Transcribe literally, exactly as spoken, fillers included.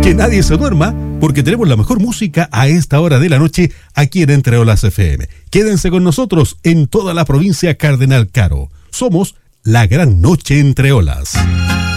Que nadie se duerma, porque tenemos la mejor música a esta hora de la noche aquí en Entre Olas F M. Quédense con nosotros en toda la provincia Cardenal Caro. Somos la gran noche entre olas.